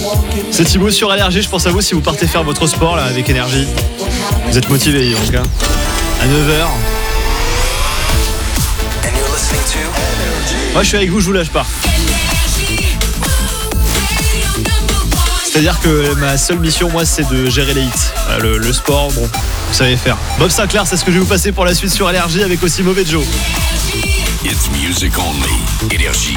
C'est Thibaut sur Allergie, je pense à vous si vous partez faire votre sport là avec énergie. Vous êtes motivé en tout cas. À 9h. Moi je suis avec vous, je vous lâche pas. C'est-à-dire que ma seule mission, moi, c'est de gérer les hits. Le sport, bon, vous savez faire. Bob Sinclair, c'est ce que je vais vous passer pour la suite sur Allergie avec aussi Mauvais Joe. It's music only. Énergie.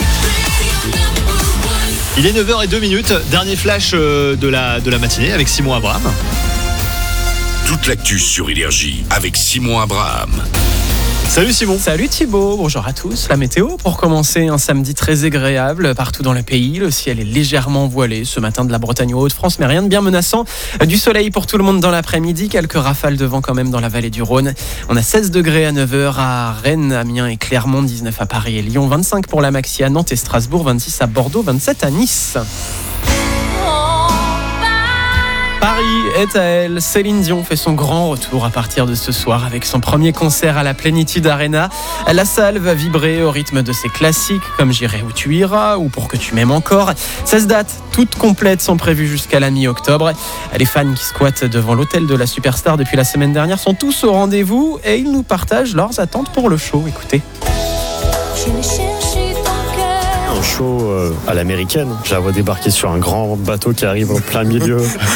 Il est 9h02, dernier flash de la matinée avec Simon Abraham. Toute l'actu sur Énergie avec Simon Abraham. Salut Simon. Salut Thibaut, bonjour à tous. La météo pour commencer, un samedi très agréable partout dans le pays. Le ciel est légèrement voilé ce matin de la Bretagne aux Hauts-de-France, mais rien de bien menaçant. Du soleil pour tout le monde dans l'après-midi, quelques rafales de vent quand même dans la vallée du Rhône. On a 16 degrés à 9h à Rennes, Amiens et Clermont, 19 à Paris et Lyon, 25 pour la Maxi à Nantes et Strasbourg, 26 à Bordeaux, 27 à Nice. Paris est à elle. Céline Dion fait son grand retour à partir de ce soir avec son premier concert à la Plénitude Arena. La salle va vibrer au rythme de ses classiques comme J'irai où tu iras ou Pour que tu m'aimes encore. 16 dates, toutes complètes, sont prévues jusqu'à la mi-octobre. Les fans qui squattent devant l'hôtel de la superstar depuis la semaine dernière sont tous au rendez-vous et ils nous partagent leurs attentes pour le show. Écoutez. Un show à l'américaine. Je la vois débarquer sur un grand bateau qui arrive en plein milieu.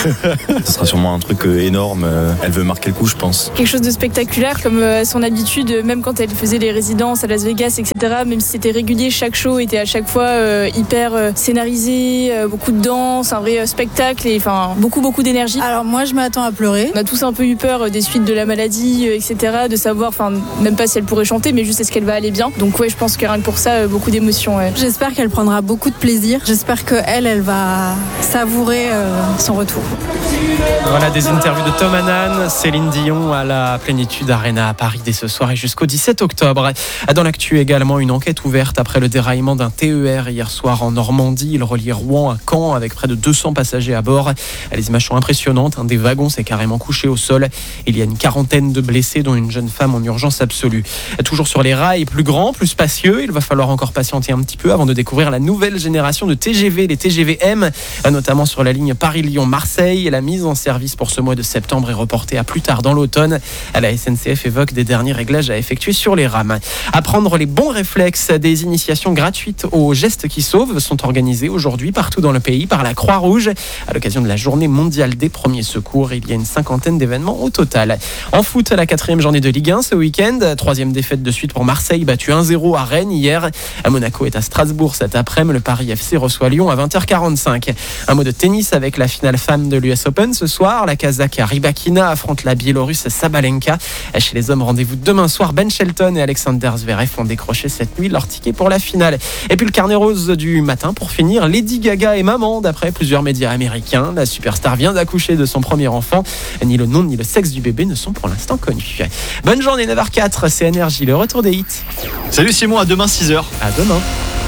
Ce sera sûrement un truc énorme. Elle veut marquer le coup, je pense. Quelque chose de spectaculaire, comme à son habitude, même quand elle faisait les résidences à Las Vegas, etc. Même si c'était régulier, chaque show était à chaque fois hyper scénarisé, beaucoup de danse, un vrai spectacle et enfin beaucoup d'énergie. Alors moi, je m'attends à pleurer. On a tous un peu eu peur des suites de la maladie, etc. De savoir, enfin même pas si elle pourrait chanter, mais juste est-ce qu'elle va aller bien. Donc ouais, je pense que rien que pour ça, beaucoup d'émotions. Ouais. J'espère qu'elle prendra beaucoup de plaisir. J'espère qu'elle va savourer son retour. Voilà des interviews de Tom Hanan, Céline Dion à la Plénitude Arena à Paris dès ce soir et jusqu'au 17 octobre. Dans l'actu également, une enquête ouverte après le déraillement d'un TER hier soir en Normandie. Il reliait Rouen à Caen avec près de 200 passagers à bord. Les images sont impressionnantes. Un des wagons s'est carrément couché au sol. Il y a une quarantaine de blessés, dont une jeune femme en urgence absolue. Toujours sur les rails, plus grand, plus spacieux. Il va falloir encore patienter un petit peu avant de découvrir la nouvelle génération de TGV, les TGV M, notamment sur la ligne Paris-Lyon-Marseille. La mise en service pour ce mois de septembre est reportée à plus tard dans l'automne. La SNCF évoque des derniers réglages à effectuer sur les rames. Apprendre les bons réflexes, des initiations gratuites aux gestes qui sauvent sont organisées aujourd'hui partout dans le pays par la Croix-Rouge. À l'occasion de la journée mondiale des premiers secours, il y a une cinquantaine d'événements au total. En foot, la 4e journée de Ligue 1 ce week-end. 3e défaite de suite pour Marseille, battu 1-0 à Rennes hier. Monaco est à Strasbourg cet après-midi. Le Paris FC reçoit Lyon à 20h45. Un mot de tennis avec la finale femme de l'US Open ce soir. La Kazakh Rybakina affronte la Biélorusse Sabalenka. Chez les hommes, rendez-vous demain soir. Ben Shelton et Alexander Zverev ont décroché cette nuit leur ticket pour la finale. Et puis le carnet rose du matin pour finir. Lady Gaga est maman d'après plusieurs médias américains. La superstar vient d'accoucher de son premier enfant. Ni le nom ni le sexe du bébé ne sont pour l'instant connus. Bonne journée 9h04, c'est Énergie, le retour des hits. Salut Simon, à demain 6h. À demain.